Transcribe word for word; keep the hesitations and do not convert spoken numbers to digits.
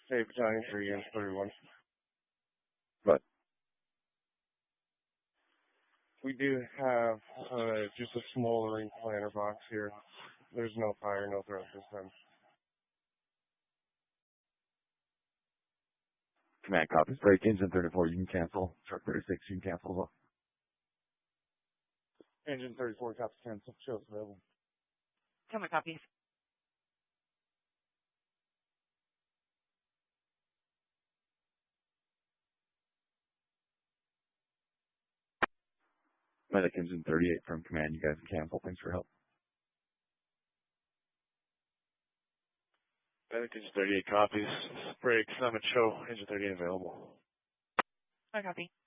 Hey, Battalion three, Unit thirty-one. But We do have uh, just a smoldering planter box here. There's no fire, no threat this time. command copies. Break engine thirty-four, you can cancel. Truck thirty-six, you can cancel as well. Engine thirty-four, copies cancel. Shows available. Tell my copies. Medic engine thirty-eight from command, you guys can cancel. Thanks for your help. Medic engine thirty-eight copies. Break, summit, show, engine thirty-eight available. My copy.